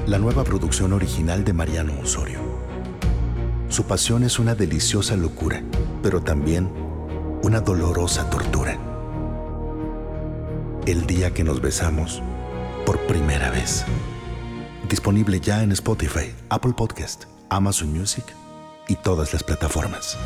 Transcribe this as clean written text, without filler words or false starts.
la nueva producción original de Mariano Osorio. Su pasión es una deliciosa locura, pero también una dolorosa tortura. El día que nos besamos por primera vez. Disponible ya en Spotify, Apple Podcast, Amazon Music y todas las plataformas.